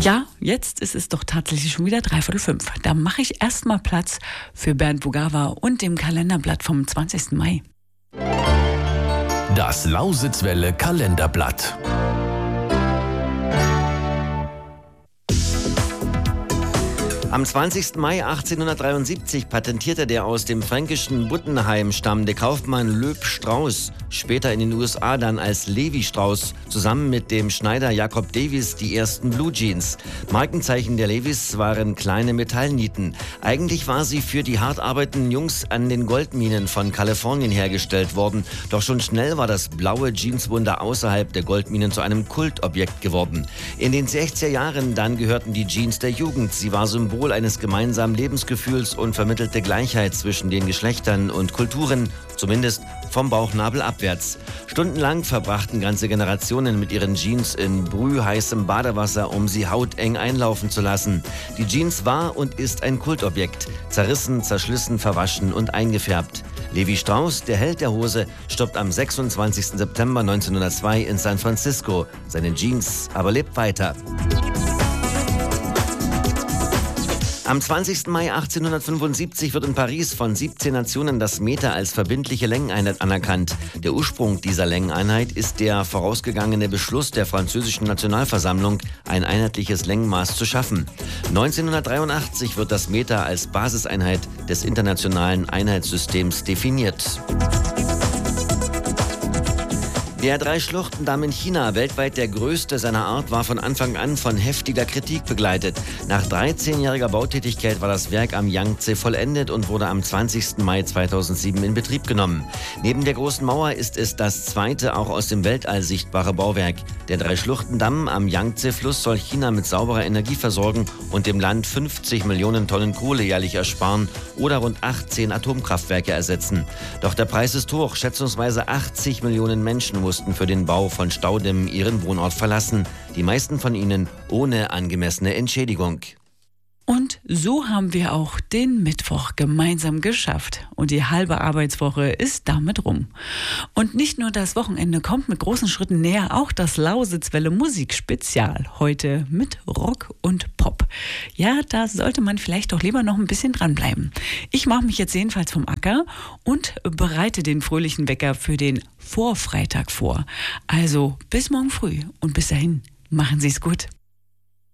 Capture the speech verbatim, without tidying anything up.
Ja, jetzt ist es doch tatsächlich schon wieder dreiviertel fünf. Da mache ich erstmal Platz für Bernd Bugava und dem Kalenderblatt vom zwanzigsten Mai. Das Lausitzwelle Kalenderblatt. Am zwanzigsten Mai achtzehnhundertdreiundsiebzig patentierte der aus dem fränkischen Buttenheim stammende Kaufmann Löb Strauß, später in den U S A dann als Levi Strauss, zusammen mit dem Schneider Jacob Davis die ersten Blue Jeans. Markenzeichen der Levis waren kleine Metallnieten. Eigentlich war sie für die hart arbeitenden Jungs an den Goldminen von Kalifornien hergestellt worden. Doch schon schnell war das blaue Jeanswunder außerhalb der Goldminen zu einem Kultobjekt geworden. In den sechziger Jahren dann gehörten die Jeans der Jugend. Sie war Symbol eines gemeinsamen Lebensgefühls und vermittelte Gleichheit zwischen den Geschlechtern und Kulturen, zumindest vom Bauchnabel abwärts. Stundenlang verbrachten ganze Generationen mit ihren Jeans in brühheißem Badewasser, um sie hauteng einlaufen zu lassen. Die Jeans war und ist ein Kultobjekt, zerrissen, zerschlissen, verwaschen und eingefärbt. Levi Strauss, der Held der Hose, stirbt am sechsundzwanzigsten September neunzehnhundertzwei in San Francisco. Seine Jeans aber lebt weiter. Am zwanzigsten Mai achtzehnhundertfünfundsiebzig wird in Paris von siebzehn Nationen das Meter als verbindliche Längeneinheit anerkannt. Der Ursprung dieser Längeneinheit ist der vorausgegangene Beschluss der französischen Nationalversammlung, ein einheitliches Längenmaß zu schaffen. neunzehnhundertdreiundachtzig wird das Meter als Basiseinheit des internationalen Einheitssystems definiert. Der Drei-Schluchtendamm in China, weltweit der größte seiner Art, war von Anfang an von heftiger Kritik begleitet. Nach dreizehnjähriger Bautätigkeit war das Werk am Yangtze vollendet und wurde am zwanzigsten Mai zweitausendsieben in Betrieb genommen. Neben der Großen Mauer ist es das zweite auch aus dem Weltall sichtbare Bauwerk. Der Drei-Schluchtendamm am Yangtze-Fluss soll China mit sauberer Energie versorgen und dem Land fünfzig Millionen Tonnen Kohle jährlich ersparen oder rund achtzehn Atomkraftwerke ersetzen. Doch der Preis ist hoch. Schätzungsweise achtzig Millionen Menschen mussten für den Bau von Staudämmen ihren Wohnort verlassen. Die meisten von ihnen ohne angemessene Entschädigung. Und so haben wir auch den Mittwoch gemeinsam geschafft. Und die halbe Arbeitswoche ist damit rum. Und nicht nur das Wochenende kommt mit großen Schritten näher, auch das Lausitzwelle Musikspezial. Heute mit Rock und Pop. Ja, da sollte man vielleicht doch lieber noch ein bisschen dranbleiben. Ich mache mich jetzt jedenfalls vom Acker und bereite den fröhlichen Wecker für den Vorfreitag vor. Also bis morgen früh und bis dahin, machen Sie es gut.